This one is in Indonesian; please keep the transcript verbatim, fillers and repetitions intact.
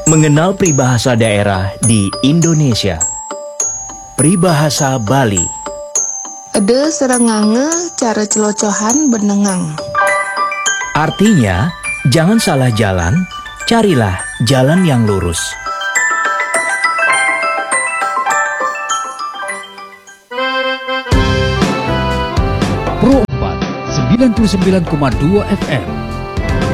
Mengenal peribahasa daerah di Indonesia. Peribahasa Bali. Ede serengange cara celocohan benengang. Artinya, jangan salah jalan, carilah jalan yang lurus. Pro empat, sembilan puluh sembilan koma dua F M